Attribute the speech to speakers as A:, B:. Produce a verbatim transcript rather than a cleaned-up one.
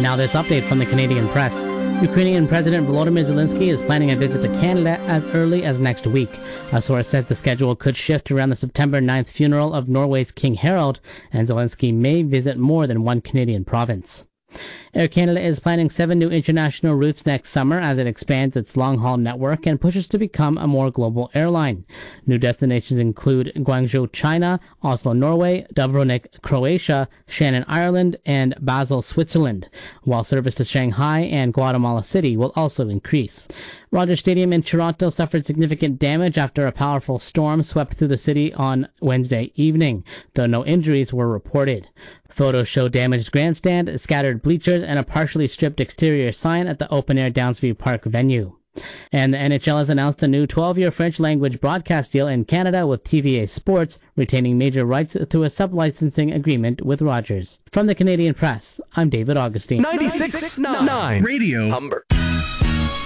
A: Now this update from the Canadian press. Ukrainian President Volodymyr Zelensky is planning a visit to Canada as early as next week. A source says the schedule could shift around the September ninth funeral of Norway's King Harald, and Zelensky may visit more than one Canadian province. Air Canada is planning seven new international routes next summer as it expands its long-haul network and pushes to become a more global airline. New destinations include Guangzhou, China, Oslo, Norway, Dubrovnik, Croatia, Shannon, Ireland, and Basel, Switzerland, while service to Shanghai and Guatemala City will also increase. Rogers Stadium in Toronto suffered significant damage after a powerful storm swept through the city on Wednesday evening, though no injuries were reported. Photos show damaged grandstand, scattered bleachers, and a partially stripped exterior sign at the open-air Downsview Park venue. And the N H L has announced a new twelve-year French-language broadcast deal in Canada with T V A Sports, retaining major rights through a sub-licensing agreement with Rogers. From the Canadian Press, I'm David Augustine.
B: ninety-six point nine Radio Humber.